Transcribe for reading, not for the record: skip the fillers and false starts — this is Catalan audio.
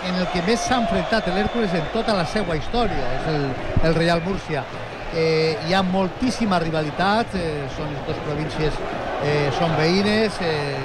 en el que més s'ha enfrontat l'Hèrcules en tota la seva història, és el Reial Múrcia. Hi ha moltíssima rivalitat, són les dues províncies, són veïnes,